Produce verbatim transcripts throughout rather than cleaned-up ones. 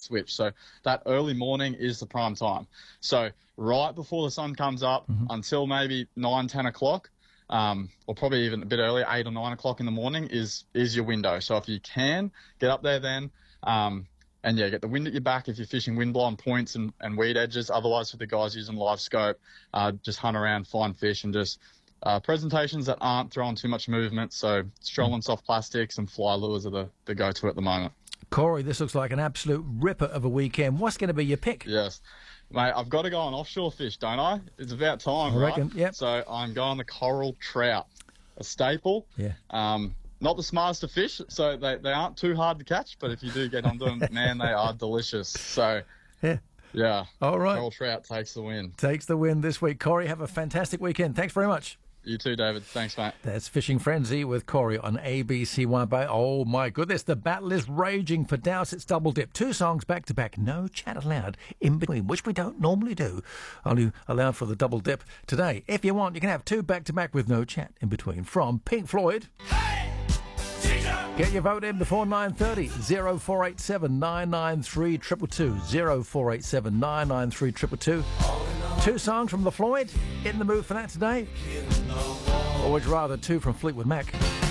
switch. So that early morning is the prime time. So right before the sun comes up mm-hmm. until maybe nine, ten o'clock, um, or probably even a bit earlier, eight or nine o'clock in the morning is is your window. So if you can, get up there then. Um, And, yeah, get the wind at your back if you're fishing wind-blown points and, and weed edges. Otherwise, for the guys using live scope, uh, just hunt around, find fish, and just uh, presentations that aren't throwing too much movement. So strolling soft plastics and fly lures are the, the go-to at the moment. Corey, this looks like an absolute ripper of a weekend. What's going to be your pick? Yes. Mate, I've got to go on offshore fish, don't I? It's about time, I right? reckon, yep. So I'm going the coral trout, a staple. Yeah. Um, Not the smartest of fish, so they, they aren't too hard to catch, but if you do get onto them, man, they are delicious. So, yeah. Yeah. All right. Coral trout takes the win. Takes the win this week. Corey, have a fantastic weekend. Thanks very much. You too, David. Thanks, mate. That's Fishing Frenzy with Corey on A B C One Bay. Oh, my goodness. The battle is raging for Dowsett's Double Dip. Two songs back to back. No chat allowed in between, which we don't normally do. Only allowed for the Double Dip today. If you want, you can have two back to back with no chat in between. From Pink Floyd. Hey! Get your vote in before nine thirty. oh four eight seven, nine nine three, two two two. oh four eight seven, nine nine three, two two two. Two songs from The Floyd. In the mood for that today? Or would you rather two from Fleetwood Mac?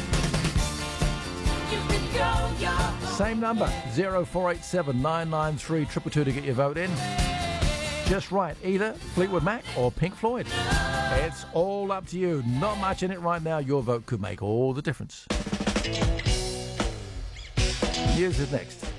Same number. oh four eight seven, nine nine three, two two two to get your vote in. Just right. Either Fleetwood Mac or Pink Floyd. It's all up to you. Not much in it right now. Your vote could make all the difference. News is next.